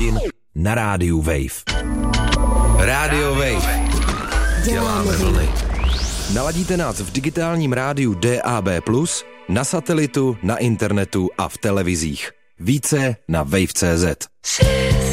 hodin na rádiu Wave. Radio Wave. Děláme vlny. Naladíte nás v digitálním rádiu DAB+, na satelitu, na internetu a v televizích. Více na wave.cz.